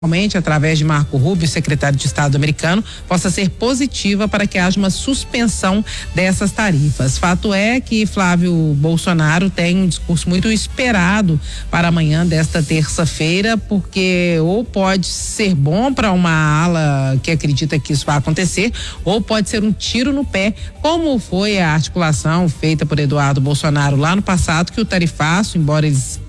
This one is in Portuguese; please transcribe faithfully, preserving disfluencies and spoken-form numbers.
realmente, através de Marco Rubio, secretário de Estado americano, possa ser positiva para que haja uma suspensão dessas tarifas. Fato é que Flávio Bolsonaro tem um discurso muito esperado para amanhã desta terça-feira, porque ou pode ser bom para uma ala que acredita que isso vai acontecer, ou pode ser um tiro no pé, como foi a articulação feita por Eduardo Bolsonaro lá no passado, que o tarifaço, embora eles